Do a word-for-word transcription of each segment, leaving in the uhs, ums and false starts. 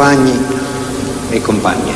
compagni e compagne.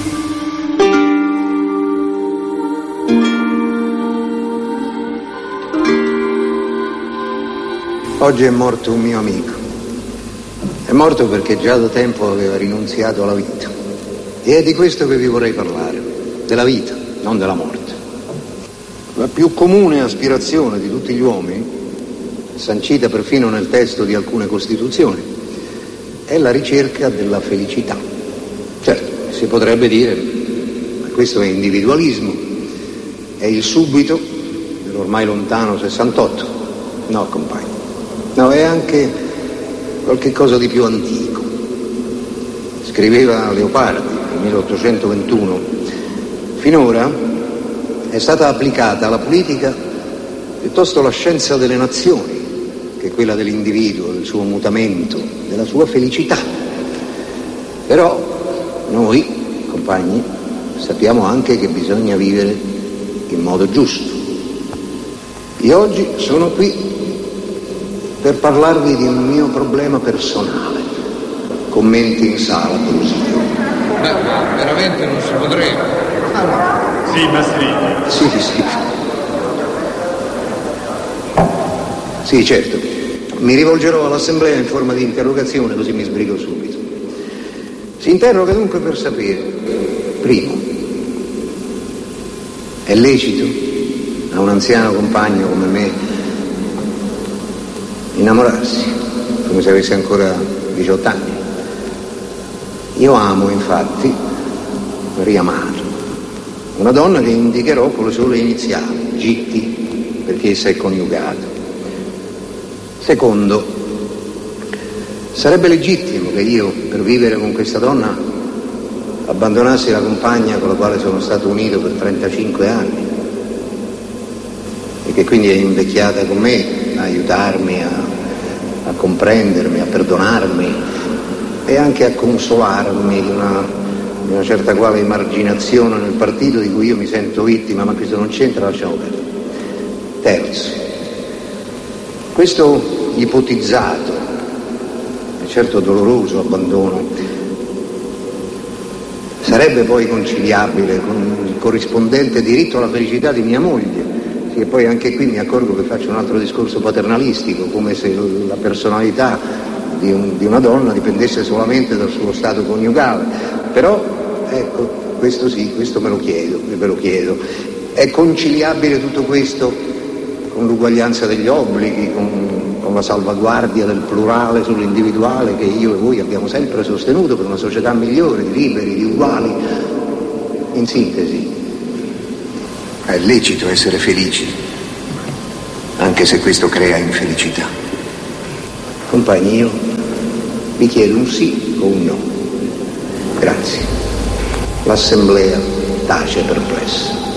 Oggi è morto un mio amico. È morto perché già da tempo aveva rinunziato alla vita. E è di questo che vi vorrei parlare, della vita, non della morte. La più comune aspirazione di tutti gli uomini, sancita perfino nel testo di alcune Costituzioni, è la ricerca della felicità. Certo, si potrebbe dire, ma questo è individualismo, è il subito dell'ormai lontano sessantotto. No, compagni, no, è anche qualche cosa di più antico. Scriveva Leopardi nel milleottocentoventuno, finora è stata applicata alla politica piuttosto la scienza delle nazioni che quella dell'individuo, del suo mutamento, della sua felicità. Però noi, compagni, sappiamo anche che bisogna vivere in modo giusto. Io oggi sono qui per parlarvi di un mio problema personale. Commenti in sala, per usione. Beh, no, veramente non si potrebbe. Ah, no. Sì, Mastrini. Sì, sì. Sì, certo. Mi rivolgerò all'Assemblea in forma di interrogazione, così mi sbrigo subito. Si interroga dunque per sapere, primo, è lecito a un anziano compagno come me innamorarsi, come se avesse ancora diciotto anni. Io amo, infatti, Maria Mara, una donna che indicherò con le sole iniziali, Gitti, perché essa è coniugato. Secondo, sarebbe legittimo che io, per vivere con questa donna, abbandonassi la compagna con la quale sono stato unito per trentacinque anni e che quindi è invecchiata con me a aiutarmi, a, a comprendermi, a perdonarmi e anche a consolarmi di una, di una certa quale emarginazione nel partito di cui io mi sento vittima, ma questo non c'entra, lasciamo perdere. Terzo, questo ipotizzato e certo doloroso abbandono sarebbe poi conciliabile con il corrispondente diritto alla felicità di mia moglie. Sì, e poi anche qui mi accorgo che faccio un altro discorso paternalistico, come se la personalità di, un, di una donna dipendesse solamente dal suo stato coniugale. Però ecco, questo sì, questo me lo chiedo, ve lo chiedo. È conciliabile tutto questo con l'uguaglianza degli obblighi, con, con la salvaguardia del plurale sull'individuale che io e voi abbiamo sempre sostenuto per una società migliore, di liberi, di uguali? In sintesi, è lecito essere felici, anche se questo crea infelicità. Compagni, io vi chiedo un sì o un no. Grazie. L'Assemblea tace perplessa.